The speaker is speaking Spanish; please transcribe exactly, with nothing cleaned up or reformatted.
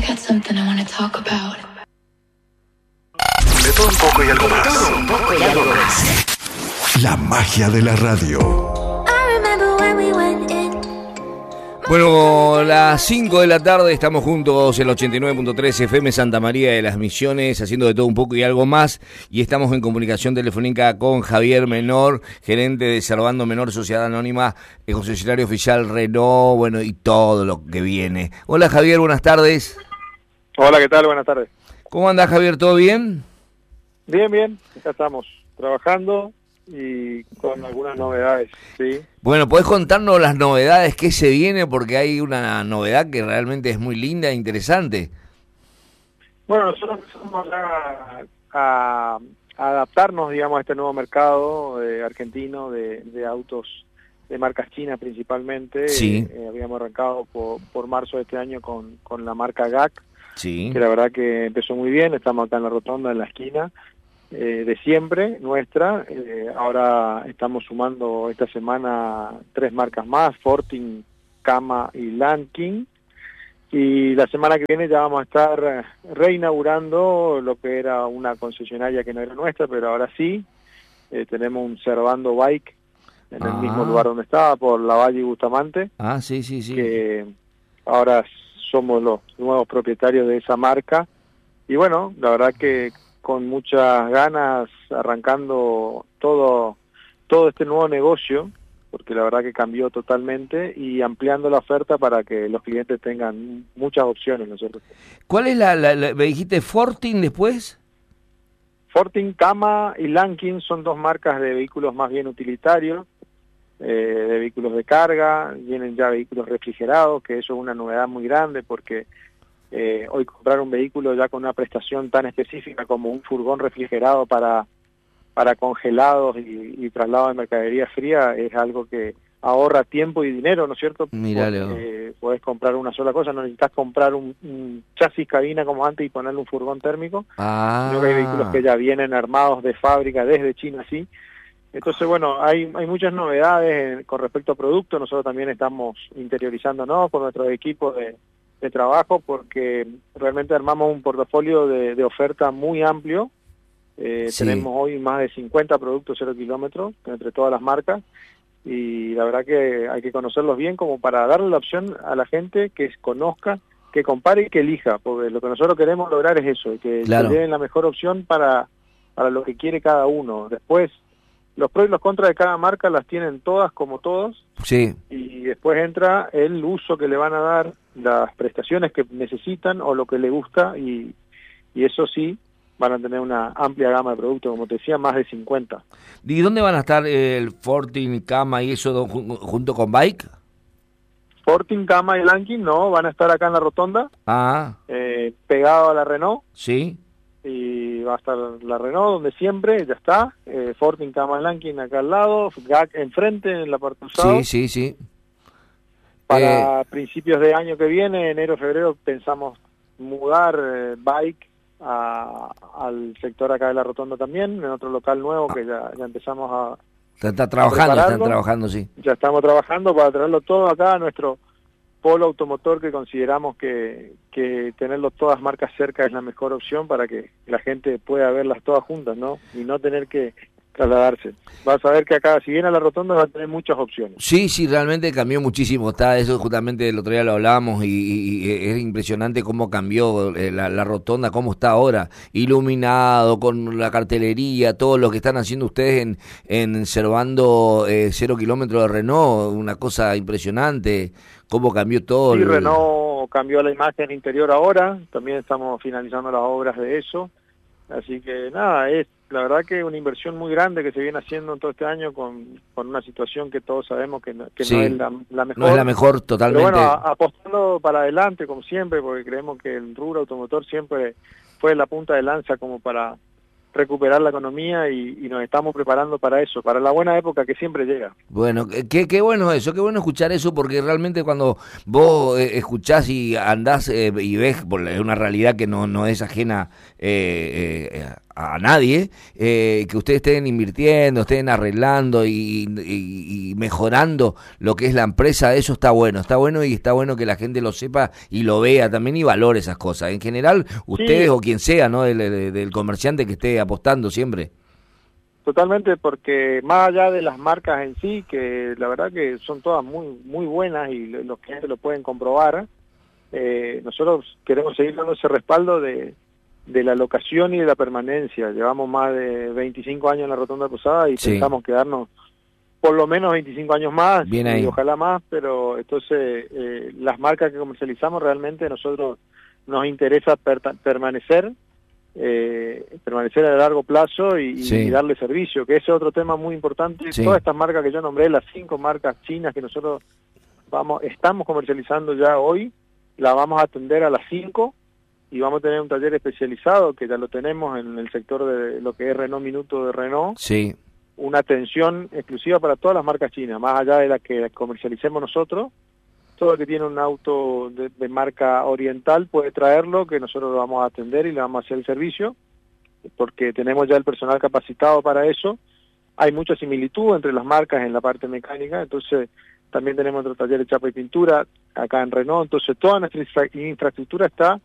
got something I want to talk about. De todo un poco y algo más. De todo un poco y algo más. La magia de la radio. I remember when we went in. Bueno, las cinco de la tarde estamos juntos en el ochenta y nueve punto tres F M Santa María de las Misiones, haciendo de todo un poco y algo más, y estamos en comunicación telefónica con Javier Menor, gerente de Servando Menor Sociedad Anónima, el concesionario oficial Renault, bueno, y todo lo que viene. Hola Javier, buenas tardes. Hola, ¿qué tal? Buenas tardes. ¿Cómo andás, Javier? ¿Todo bien? Bien, bien, acá estamos trabajando y con algunas novedades, ¿sí? Bueno, ¿podés contarnos las novedades que se viene? Porque hay una novedad que realmente es muy linda e interesante. Bueno, nosotros empezamos a, a, a adaptarnos, digamos, a este nuevo mercado eh, argentino de, de autos de marcas chinas principalmente. Sí. Eh, habíamos arrancado por, por marzo de este año con, con la marca G A C, Sí. que la verdad que empezó muy bien. Estamos acá en la rotonda, en la esquina. Eh, de siempre, nuestra. Eh, ahora estamos sumando esta semana tres marcas más, Fortin, Kama y Lanking. Y la semana que viene ya vamos a estar reinaugurando lo que era una concesionaria que no era nuestra, pero ahora sí. Eh, tenemos un Servando Bike en el Ah. mismo lugar donde estaba, por La Valle y Bustamante, Ah, sí, sí, sí. que ahora somos los nuevos propietarios de esa marca. Y bueno, la verdad que con muchas ganas, arrancando todo todo este nuevo negocio, porque la verdad que cambió totalmente, y ampliando la oferta para que los clientes tengan muchas opciones, ¿no es cierto? ¿Cuál es la, la, la me dijiste Fortin después? Fortin, Kama y Lanking son dos marcas de vehículos más bien utilitarios, eh, de vehículos de carga. Vienen ya vehículos refrigerados, que eso es una novedad muy grande, porque Eh, hoy comprar un vehículo ya con una prestación tan específica como un furgón refrigerado para para congelados y, y traslado de mercadería fría es algo que ahorra tiempo y dinero, ¿no es cierto? Míralo. Porque podés comprar una sola cosa, no necesitas comprar un, un chasis cabina como antes y ponerle un furgón térmico, Ah. sino que hay vehículos que ya vienen armados de fábrica desde China, sí. Entonces, bueno, hay hay muchas novedades con respecto a productos. Nosotros también estamos interiorizándonos con nuestros equipos de de trabajo, porque realmente armamos un portafolio de, de oferta muy amplio. Eh, Sí. Tenemos hoy más de cincuenta productos cero kilómetros entre todas las marcas, y la verdad que hay que conocerlos bien como para darle la opción a la gente que conozca, que compare y que elija, porque lo que nosotros queremos lograr es eso, que Claro. le den la mejor opción para, para lo que quiere cada uno. Después, los pros y los contras de cada marca las tienen todas como todos, Sí. y después entra el uso que le van a dar, las prestaciones que necesitan o lo que le gusta, y, y eso sí, van a tener una amplia gama de productos, como te decía, más de cincuenta. ¿Y dónde van a estar el Fortin, Kama y eso jun- junto con Bike? Fortin, Kama y Lanking no, van a estar acá en la rotonda, Ah, eh, pegado a la Renault, sí. y va a estar la Renault donde siempre, ya está, eh, Fortin, Kama y Lanking acá al lado, G A C enfrente en la parte usada. Sí, sí, sí. Para Eh, principios de año que viene, enero, febrero, pensamos mudar eh, Bike a, al sector acá de la Rotonda también, en otro local nuevo que ya, ya empezamos a... está, está trabajando, están prepararlo. trabajando, sí. Ya estamos trabajando para traerlo todo acá a nuestro polo automotor, que consideramos que, que tenerlo todas marcas cerca es la mejor opción para que la gente pueda verlas todas juntas, ¿no? Y no tener que trasladarse. Vas a ver que acá, si viene a la rotonda, va a tener muchas opciones. Sí, sí, realmente cambió muchísimo. Está eso, justamente el otro día lo hablábamos, y, y- y es impresionante cómo cambió eh, la, la rotonda, cómo está ahora, iluminado, con la cartelería, todo lo que están haciendo ustedes en, en Servando eh, cero kilómetros de Renault, una cosa impresionante, cómo cambió todo. Sí, el- Renault cambió la imagen interior ahora, también estamos finalizando las obras de eso, así que nada, es la verdad que una inversión muy grande que se viene haciendo en todo este año con, con una situación que todos sabemos que no, que Sí, no es la, la mejor. No es la mejor, totalmente. Pero bueno, a- apostando para adelante como siempre, porque creemos que el rubro automotor siempre fue la punta de lanza como para recuperar la economía, y, y nos estamos preparando para eso, para la buena época que siempre llega. Bueno, qué, qué bueno eso, qué bueno escuchar eso, porque realmente cuando vos eh, escuchás y andás eh, y ves, por la- es una realidad que no, no es ajena eh, eh, a, a nadie, eh, que ustedes estén invirtiendo, estén arreglando y, y, y mejorando lo que es la empresa. Eso está bueno, está bueno y está bueno que la gente lo sepa y lo vea también y valore esas cosas. En general, ustedes sí. o quien sea, ¿no? Del, del, del comerciante que esté apostando siempre. Totalmente, porque más allá de las marcas en sí, que la verdad que son todas muy muy buenas y los clientes lo pueden comprobar, eh, nosotros queremos seguir dando ese respaldo de, de la locación y de la permanencia. Llevamos más de veinticinco años en la Rotonda Posada y sí. pensamos quedarnos por lo menos veinticinco años más, Bien ahí. y ojalá más, pero entonces eh, las marcas que comercializamos realmente nosotros nos interesa per permanecer, Eh, permanecer a largo plazo y, sí. y darle servicio, que ese es otro tema muy importante. Sí. Todas estas marcas que yo nombré, las cinco marcas chinas que nosotros vamos estamos comercializando ya hoy, las vamos a atender a las cinco y vamos a tener un taller especializado que ya lo tenemos en el sector de lo que es Renault Minuto de Renault, sí. una atención exclusiva para todas las marcas chinas, más allá de la que comercialicemos nosotros. Todo el que tiene un auto de, de marca oriental puede traerlo, que nosotros lo vamos a atender y le vamos a hacer el servicio, porque tenemos ya el personal capacitado para eso. Hay mucha similitud entre las marcas en la parte mecánica, entonces también tenemos otro taller de chapa y pintura acá en Renault, entonces toda nuestra infra infraestructura está